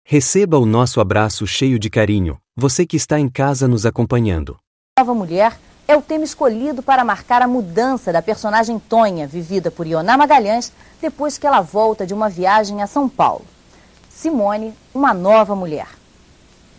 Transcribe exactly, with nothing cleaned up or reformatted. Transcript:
Receba o nosso abraço cheio de carinho, você que está em casa nos acompanhando. Nova Mulher é o tema escolhido para marcar a mudança da personagem Tonha, vivida por Ioná Magalhães, depois que ela volta de uma viagem a São Paulo. Simone, uma nova mulher.